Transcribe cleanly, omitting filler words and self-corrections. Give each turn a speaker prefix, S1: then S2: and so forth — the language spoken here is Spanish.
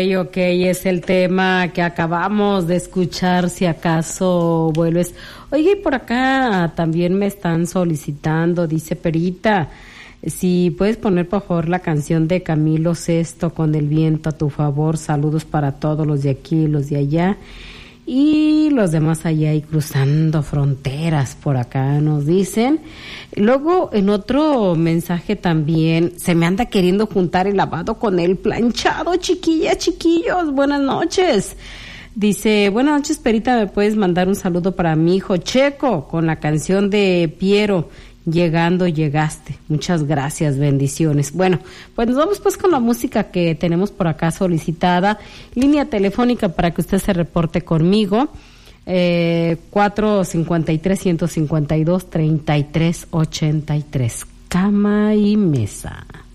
S1: Ok, es el tema que acabamos de escuchar, si acaso vuelves. Oye, y por acá también me están solicitando, dice Perita, si puedes poner por favor la canción de Camilo Sesto, Con el viento a tu favor. Saludos para todos los de aquí, los de allá y los demás allá y cruzando fronteras, por acá nos dicen. Luego en otro mensaje también, se me anda queriendo juntar el lavado con el planchado, chiquillas, chiquillos, buenas noches. Dice, buenas noches Perita, ¿me puedes mandar un saludo para mi hijo Checo con la canción de Piero, Llegando Llegaste? Muchas gracias, bendiciones. Bueno, pues nos vamos pues con la música que tenemos por acá solicitada. Línea telefónica para que usted se reporte conmigo, 453-152-3383, cama y mesa.